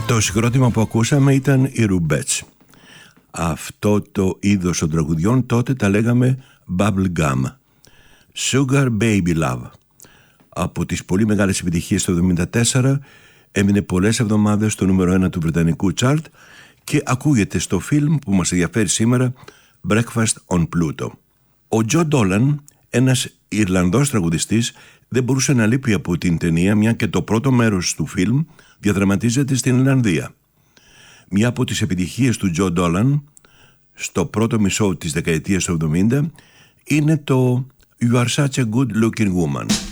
Το συγκρότημα που ακούσαμε ήταν οι Rubettes. Αυτό το είδος των τραγουδιών τότε τα λέγαμε Bubble Gum. Sugar Baby Love. Από τις πολύ μεγάλες επιτυχίες το 1974 έμεινε πολλές εβδομάδες στο νούμερο 1 του βρετανικού chart και ακούγεται στο φιλμ που μας ενδιαφέρει σήμερα, Breakfast on Pluto. Ο Joe Dolan, ένας Ιρλανδός τραγουδιστής, δεν μπορούσε να λείπει από την ταινία, μια και το πρώτο μέρος του φιλμ διαδραματίζεται στην Ιρλανδία. Μια από τις επιτυχίες του Joe Dolan στο πρώτο μισό της δεκαετίας του 70 είναι το You are such a good looking woman.